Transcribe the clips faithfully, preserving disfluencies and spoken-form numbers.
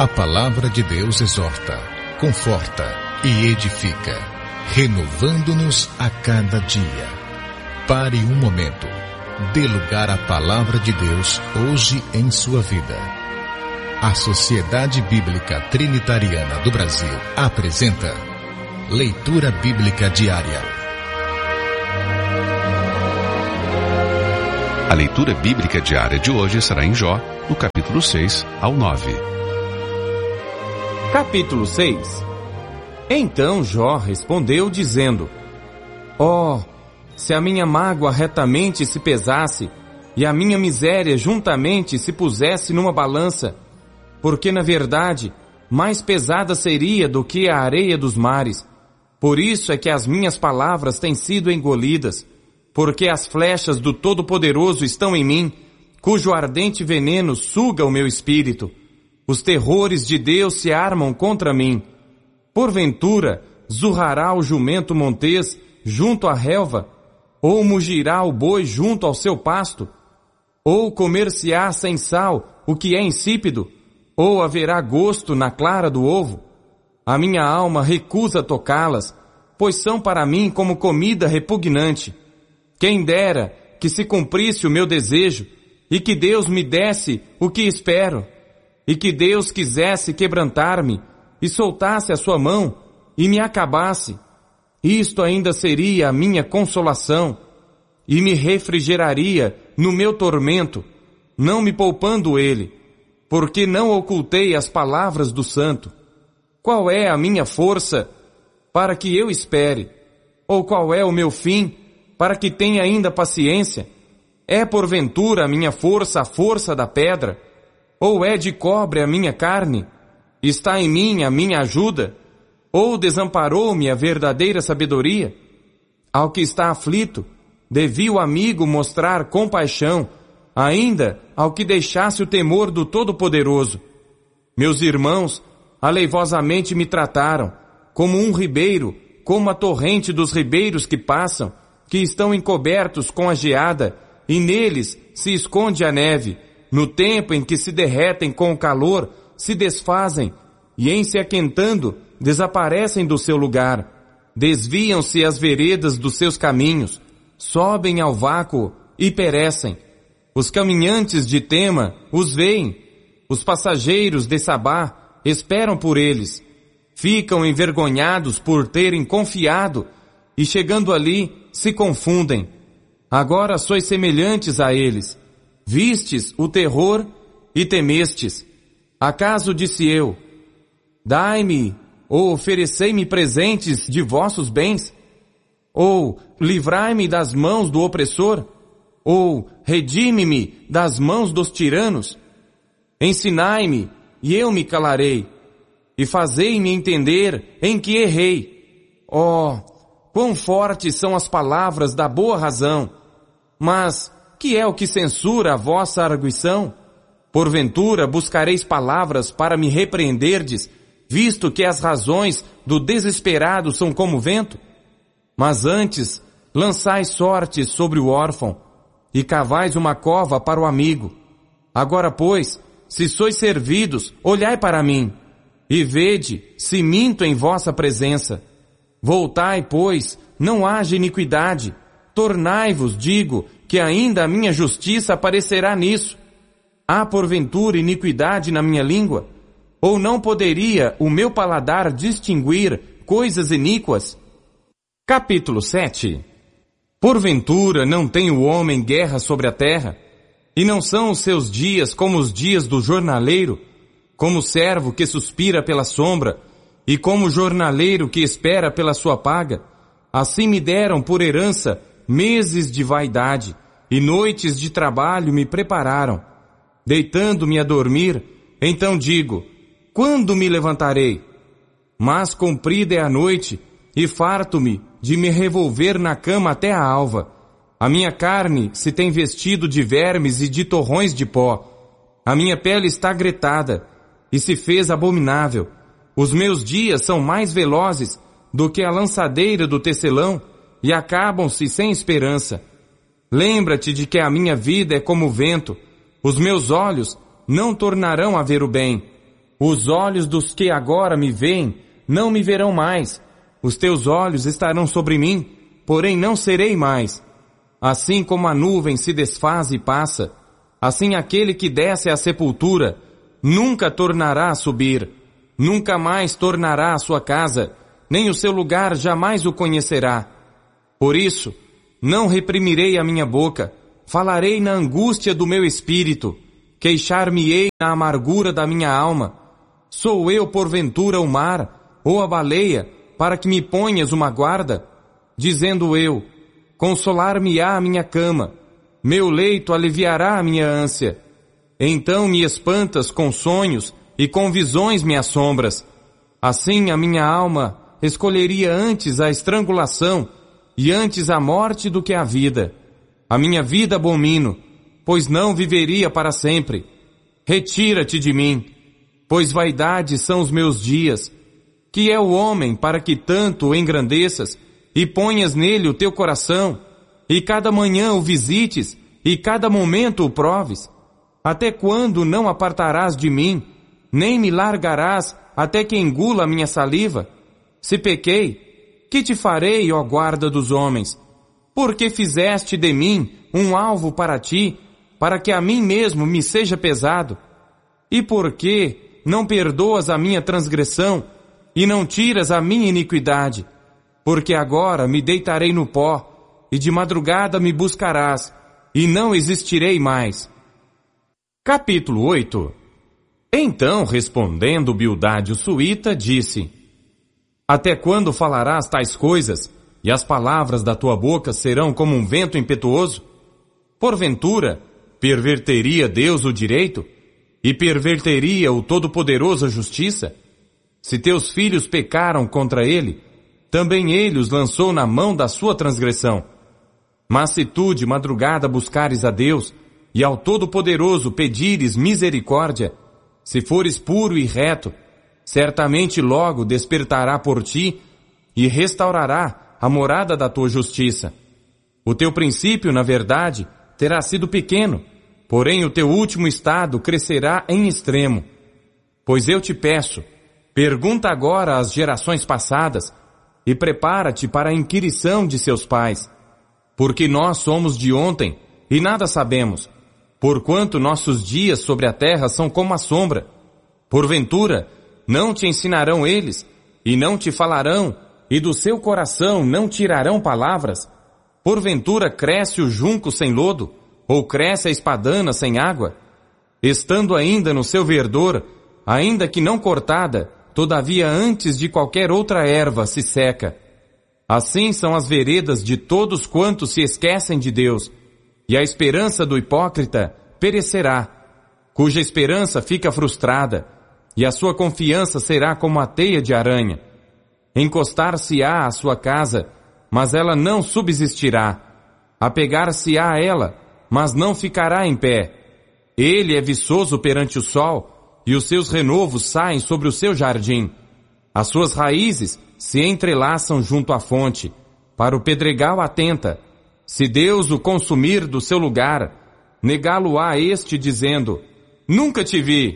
A palavra de Deus exorta, conforta e edifica, renovando-nos a cada dia. Pare um momento. Dê lugar à palavra de Deus hoje em sua vida. A Sociedade Bíblica Trinitariana do Brasil apresenta Leitura Bíblica Diária. A leitura bíblica diária de hoje será em Jó, do capítulo seis ao nove. Capítulo seis. Então Jó respondeu dizendo: Oh, se a minha mágoa retamente se pesasse, e a minha miséria juntamente se pusesse numa balança, porque na verdade mais pesada seria do que a areia dos mares. Por isso é que as minhas palavras têm sido engolidas, porque as flechas do Todo-Poderoso estão em mim, cujo ardente veneno suga o meu espírito. Os terrores de Deus se armam contra mim. Porventura, zurrará o jumento montês junto à relva? Ou mugirá o boi junto ao seu pasto? Ou comer-se-á sem sal o que é insípido? Ou haverá gosto na clara do ovo? A minha alma recusa tocá-las, pois são para mim como comida repugnante. Quem dera que se cumprisse o meu desejo, e que Deus me desse o que espero, e que Deus quisesse quebrantar-me, e soltasse a sua mão, e me acabasse. Isto ainda seria a minha consolação, e me refrigeraria no meu tormento, não me poupando ele, porque não ocultei as palavras do santo. Qual é a minha força para que eu espere? Ou qual é o meu fim para que tenha ainda paciência? É porventura a minha força a força da pedra? Ou é de cobre a minha carne? Está em mim a minha ajuda? Ou desamparou-me a verdadeira sabedoria? Ao que está aflito, devia o amigo mostrar compaixão, ainda ao que deixasse o temor do Todo-Poderoso. Meus irmãos aleivosamente me trataram, como um ribeiro, como a torrente dos ribeiros que passam, que estão encobertos com a geada, e neles se esconde a neve. No tempo em que se derretem com o calor, se desfazem, e em se aquentando, desaparecem do seu lugar. Desviam-se as veredas dos seus caminhos, sobem ao vácuo e perecem. Os caminhantes de Tema os veem, os passageiros de Sabá esperam por eles. Ficam envergonhados por terem confiado, e chegando ali, se confundem. Agora sois semelhantes a eles. Vistes o terror e temestes. Acaso disse eu: dai-me ou oferecei-me presentes de vossos bens? Ou livrai-me das mãos do opressor? Ou redime-me das mãos dos tiranos? Ensinai-me e eu me calarei, e fazei-me entender em que errei. Oh, quão fortes são as palavras da boa razão! Mas que é o que censura a vossa arguição? Porventura buscareis palavras para me repreenderdes, visto que as razões do desesperado são como vento? Mas antes lançais sorte sobre o órfão, e cavais uma cova para o amigo. Agora, pois, se sois servidos, olhai para mim, e vede se minto em vossa presença. Voltai, pois, não haja iniquidade. Tornai-vos, digo, que ainda a minha justiça aparecerá nisso. Há porventura iniquidade na minha língua? Ou não poderia o meu paladar distinguir coisas iníquas? Capítulo sete. Porventura não tem o homem guerra sobre a terra? E não são os seus dias como os dias do jornaleiro, como o servo que suspira pela sombra, e como o jornaleiro que espera pela sua paga? Assim me deram por herança meses de vaidade, e noites de trabalho me prepararam. Deitando-me a dormir, então digo: quando me levantarei? Mas comprida é a noite, e farto-me de me revolver na cama até a alva. A minha carne se tem vestido de vermes e de torrões de pó. A minha pele está gretada, e se fez abominável. Os meus dias são mais velozes do que a lançadeira do tecelão, e acabam-se sem esperança. Lembra-te de que a minha vida é como o vento. Os meus olhos não tornarão a ver o bem. Os olhos dos que agora me veem não me verão mais. Os teus olhos estarão sobre mim, porém não serei mais. Assim como a nuvem se desfaz e passa, assim aquele que desce à sepultura nunca tornará a subir, nunca mais tornará à sua casa, nem o seu lugar jamais o conhecerá. Por isso, não reprimirei a minha boca, falarei na angústia do meu espírito, queixar-me-ei na amargura da minha alma. Sou eu porventura o mar, ou a baleia, para que me ponhas uma guarda? Dizendo eu, consolar-me-á a minha cama, meu leito aliviará a minha ânsia. Então me espantas com sonhos e com visões me assombras. Assim a minha alma escolheria antes a estrangulação e antes a morte do que a vida. A minha vida abomino, pois não viveria para sempre. Retira-te de mim, pois vaidade são os meus dias. Que é o homem para que tanto o engrandeças e ponhas nele o teu coração, e cada manhã o visites e cada momento o proves? Até quando não apartarás de mim, nem me largarás até que engula a minha saliva? Se pequei, que te farei, ó guarda dos homens? Porque fizeste de mim um alvo para ti, para que a mim mesmo me seja pesado? E por que não perdoas a minha transgressão e não tiras a minha iniquidade? Porque agora me deitarei no pó, e de madrugada me buscarás, e não existirei mais. Capítulo oito. Então, respondendo Bildade o suíta, disse: Até quando falarás tais coisas, e as palavras da tua boca serão como um vento impetuoso? Porventura, perverteria Deus o direito? E perverteria o Todo-Poderoso a justiça? Se teus filhos pecaram contra ele, também ele os lançou na mão da sua transgressão. Mas se tu de madrugada buscares a Deus, e ao Todo-Poderoso pedires misericórdia, se fores puro e reto, certamente logo despertará por ti e restaurará a morada da tua justiça. O teu princípio, na verdade, terá sido pequeno, porém o teu último estado crescerá em extremo. Pois eu te peço, pergunta agora às gerações passadas, e prepara-te para a inquirição de seus pais. Porque nós somos de ontem, e nada sabemos, porquanto nossos dias sobre a terra são como a sombra. Porventura, não te ensinarão eles, e não te falarão, e do seu coração não tirarão palavras? Porventura cresce o junco sem lodo, ou cresce a espadana sem água? Estando ainda no seu verdor, ainda que não cortada, todavia antes de qualquer outra erva se seca. Assim são as veredas de todos quantos se esquecem de Deus, e a esperança do hipócrita perecerá, cuja esperança fica frustrada, e a sua confiança será como a teia de aranha. Encostar-se-á à sua casa, mas ela não subsistirá. Apegar-se-á a ela, mas não ficará em pé. Ele é viçoso perante o sol, e os seus renovos saem sobre o seu jardim. As suas raízes se entrelaçam junto à fonte. Para o pedregal atenta. Se Deus o consumir do seu lugar, negá-lo-á este dizendo: Nunca te vi.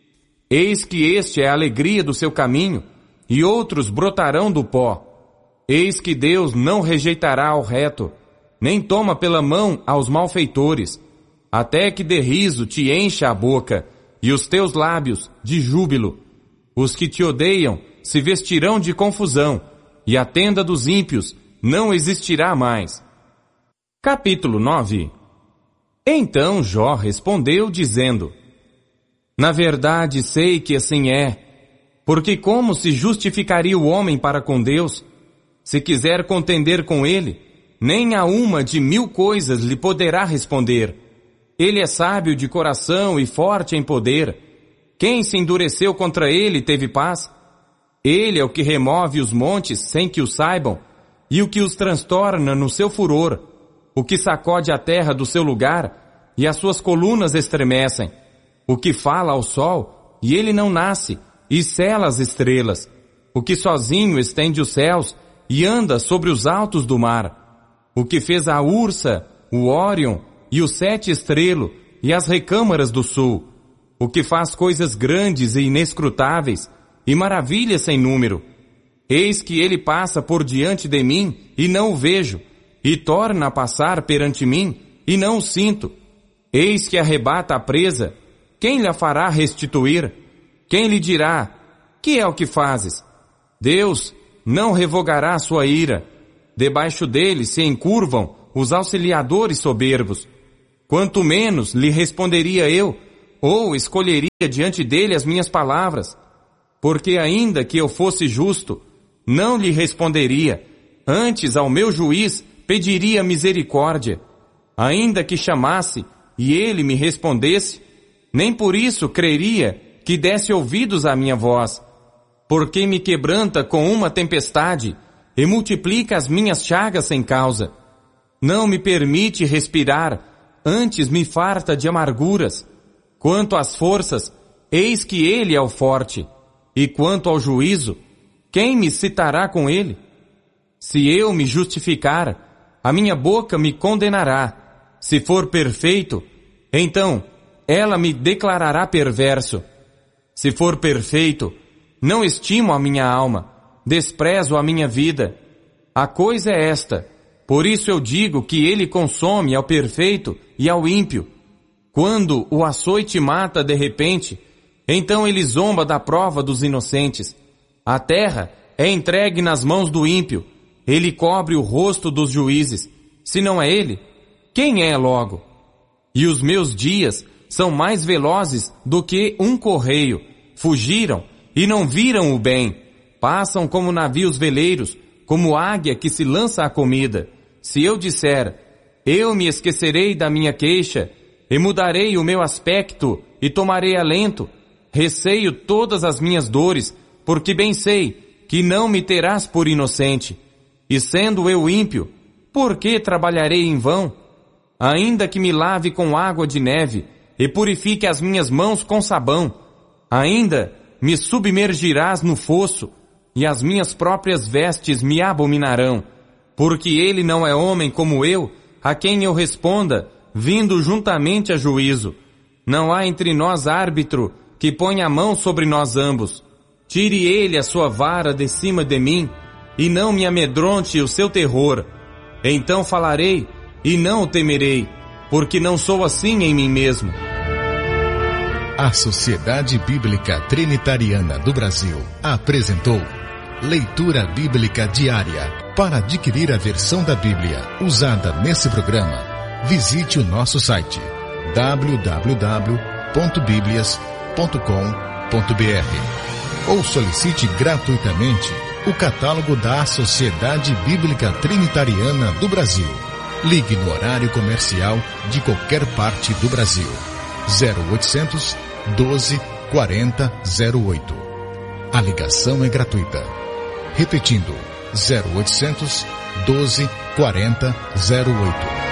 Eis que este é a alegria do seu caminho, e outros brotarão do pó. Eis que Deus não rejeitará ao reto, nem toma pela mão aos malfeitores, até que de riso te encha a boca, e os teus lábios de júbilo. Os que te odeiam se vestirão de confusão, e a tenda dos ímpios não existirá mais. Capítulo nove. Então Jó respondeu dizendo: Na verdade sei que assim é, porque como se justificaria o homem para com Deus? Se quiser contender com ele, nem a uma de mil coisas lhe poderá responder. Ele é sábio de coração e forte em poder. Quem se endureceu contra ele teve paz? Ele é o que remove os montes sem que o saibam, e o que os transtorna no seu furor, o que sacode a terra do seu lugar, e as suas colunas estremecem, o que fala ao sol, e ele não nasce, e cela as estrelas, o que sozinho estende os céus, e anda sobre os altos do mar, o que fez a Ursa, o Órion, e o sete estrelo, e as recâmaras do sul, o que faz coisas grandes e inescrutáveis, e maravilhas sem número. Eis que ele passa por diante de mim, e não o vejo, e torna a passar perante mim, e não o sinto. Eis que arrebata a presa, quem lhe fará restituir? Quem lhe dirá, que é o que fazes? Deus não revogará sua ira. Debaixo dele se encurvam os auxiliadores soberbos. Quanto menos lhe responderia eu, ou escolheria diante dele as minhas palavras. Porque ainda que eu fosse justo, não lhe responderia, antes ao meu juiz pediria misericórdia. Ainda que chamasse e ele me respondesse, nem por isso creria que desse ouvidos à minha voz. Porque me quebranta com uma tempestade e multiplica as minhas chagas sem causa. Não me permite respirar, antes me farta de amarguras. Quanto às forças, eis que ele é o forte. E quanto ao juízo, quem me citará com ele? Se eu me justificar, a minha boca me condenará. Se for perfeito, então ela me declarará perverso. Se for perfeito, não estimo a minha alma, desprezo a minha vida. A coisa é esta, por isso eu digo que ele consome ao perfeito e ao ímpio. Quando o açoite mata de repente, então ele zomba da prova dos inocentes. A terra é entregue nas mãos do ímpio, ele cobre o rosto dos juízes. Se não é ele, quem é logo? E os meus dias são mais velozes do que um correio. Fugiram e não viram o bem. Passam como navios veleiros, como águia que se lança à comida. Se eu disser, eu me esquecerei da minha queixa, e mudarei o meu aspecto, e tomarei alento, receio todas as minhas dores, porque bem sei que não me terás por inocente. E sendo eu ímpio, por que trabalharei em vão? Ainda que me lave com água de neve, e purifique as minhas mãos com sabão, ainda me submergirás no fosso, e as minhas próprias vestes me abominarão, porque ele não é homem como eu, a quem eu responda, vindo juntamente a juízo. Não há entre nós árbitro que ponha a mão sobre nós ambos. Tire ele a sua vara de cima de mim, e não me amedronte o seu terror. Então falarei, e não o temerei, porque não sou assim em mim mesmo. A Sociedade Bíblica Trinitariana do Brasil apresentou Leitura Bíblica Diária. Para adquirir a versão da Bíblia usada nesse programa, visite o nosso site w w w ponto biblias ponto com ponto b r ou solicite gratuitamente o catálogo da Sociedade Bíblica Trinitariana do Brasil. Ligue no horário comercial de qualquer parte do Brasil. zero oitocentos, doze, quarenta, zero oito. A ligação é gratuita. Repetindo, zero oitocentos, doze, quarenta, zero oito.